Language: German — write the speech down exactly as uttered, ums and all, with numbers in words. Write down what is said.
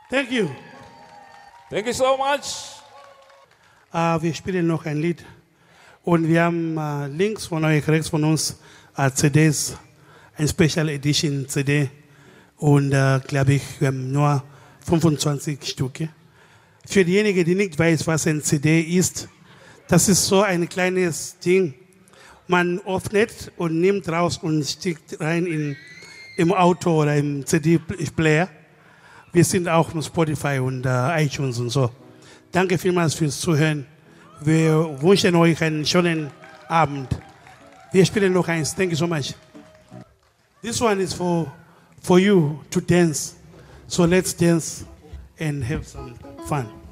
Thank you. Thank you so much. Uh, wir spielen noch ein Lied und wir haben uh, links von euch, rechts von uns uh, C Ds, ein Special Edition C D und uh, glaube ich, wir haben nur fünfundzwanzig Stücke. Für diejenigen, die nicht weiß, was ein C D ist, das ist so ein kleines Ding. Man öffnet und nimmt raus und steckt rein in, im Auto oder im C D-Player. Wir sind auch auf Spotify und uh, iTunes und so. Danke vielmals fürs Zuhören. Wir wünschen euch einen schönen Abend. Wir spielen noch eins. Thank you so much. This one is for, for you to dance. So let's dance and have some fun.